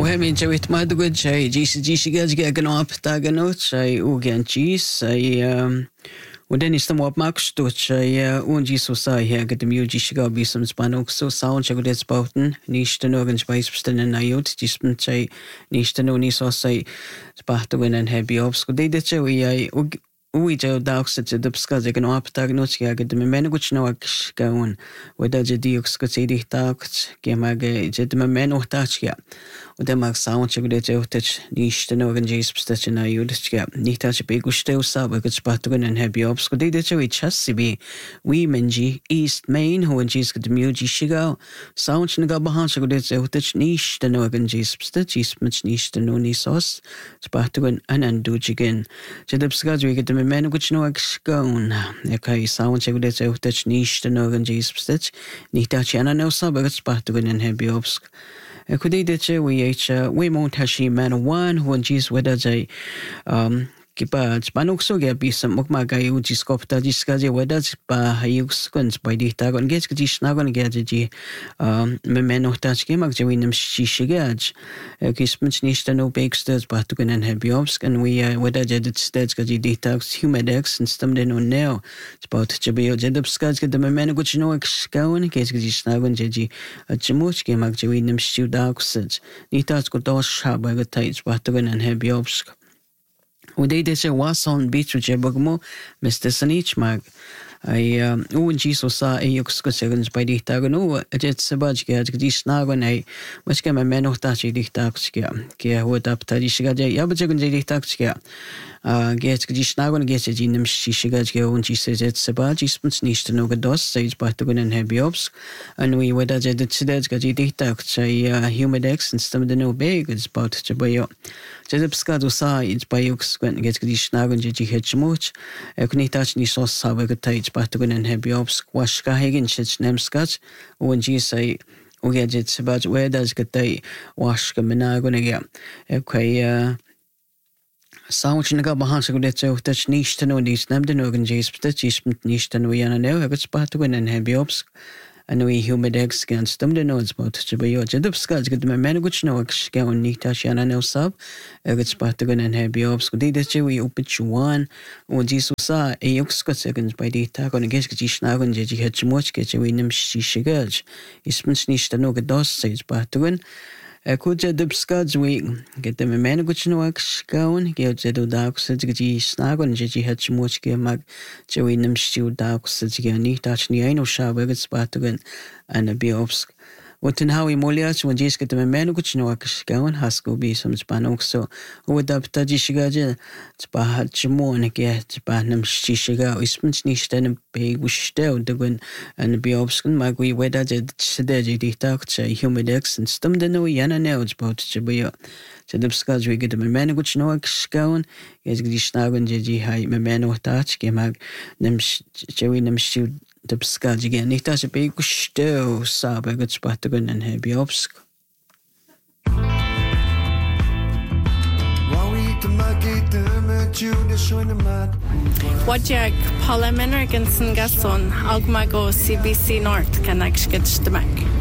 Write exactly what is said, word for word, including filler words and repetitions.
Uhemin jawit madugod siya jisi jisi gaj gagan op taganot siya ugan jis siya udan istam op makstot siya un jiso sa hier gadem yu jisiga bisam spanok so sound siya gudet bauten nicht no gan spice bestellen na yut jism siya nicht no ni so siya spachtugen en hebi ops gudei de siya uy Uwi jau dauksa te dupska ze gan op tagnot siya gadem men guch no ak gaun wada je diux gutsi taukt gemag je dem men ohtachia und der mag sound siya gudet ohtach nicht no gan jis bestach na yut siya nicht ach be guste usa ba guch spachtugen en hebi ops gudei de siya chassi bi we menji east main ho en jis gadem yu jisiga sound siya bahan siya gudet ohtach nicht no gan jis bestach jis mit nicht no ni sos spachtugen anan du jigen je dupska je gadem men guch no gaun ekai sound siya gudet ohtach nicht no gan jis bestach nicht ach anan no sa ba guch spachtugen en hebi ops Kudei de che we h we mount hashi man one who jis weda jai um kipa spanok so ge bisam mukma ga yu jis kopta jis ga je weda pa hayux kuns by di ta gon get jis na gon ge ji um me men noch das ge mag je winam shishigaj kismch nicht no bakesters but to gon have jobs and we weda je det stets ga ji di ta humedex and stem den on now about je be je de skaj ge de me men guch no gaun ge jis na gon je ji jmuch ge mag je winam studax ni ta ko dos shaba ge tais but to gon have jobs Udei de se wason bitru je bagmo Mister Sanich mag ai un jiso sa e yux ko segunds by di tagno jet sebaj ge di snagon ai mas ke me no ta chi di tax ke ke hot up ta di shiga je ya bje gun je di tax ke a ge di snagon ge se ji nim shi shiga je un ji se jet sebaj is much nicht no ge dos se by to gun en hebiops and we weda je de tsidej ge di tax ai humedex and stem de no big is about to by yo je de pskado sa it's by yux gun ge di snagon je ji hechmuch e kunitach ni so sa ge tait Batugan and Hebiops, Washka Hagen, Shits Nemskats, O G say, O get it about where does get they Washka Menagon again. Okay, uh, Sound in the Gabahans go let so touch niche to know these Namden organs, but is niche to know Yana now, have its Batugan and Hebiops. And we humedex against them the notes about to be your jedupskaz get my man which no excaun nita shana no sub eggs patagon and heavy obs good day we open one or jisusa a yoxka seconds by the tag on a guest snagon jeji had much get we nim she shigaj is nicht no get dos says patagon a could jedupskaz we get them a man which no excaun get jedu dark says jeji snagon jeji had much get mag jewi nim stew dark says nita ni no shab eggs patagon and a biobsk. What in how we molias when Jis get the man which no akaskawan has go be some spanok so would up tajishigaja spahat chimon get banam shishiga is much nicht and big wish still the gun and biobskin magui weda sedeji di tak humedex and stum the no yana nails about chibuya. Jedupskaz we get the man which no akaskawan is gishnagan jeji hai me man or touch gemag nem chewi nem stew the skaj again. It has a big still sab a good spot to go and have biobsk. Wajak Paula Mennergensen Gasson, Algmago C B C North, Connect Sketch the Mac.